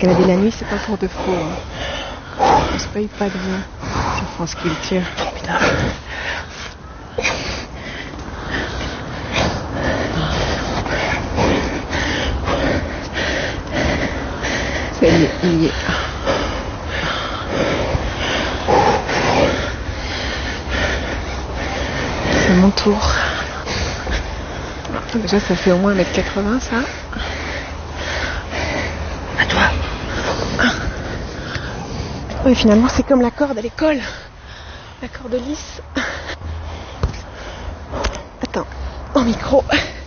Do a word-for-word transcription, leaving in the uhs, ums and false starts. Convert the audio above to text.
Escalader la nuit, c'est pas pour de faux. Hein. On se paye pas de bien sur France Culture. Putain. Ça y est, il y est. C'est mon tour. Déjà, ça fait au moins un mètre quatre-vingts, ça. À toi. Oui, finalement, c'est comme la corde à l'école. La corde lisse. Attends, en micro.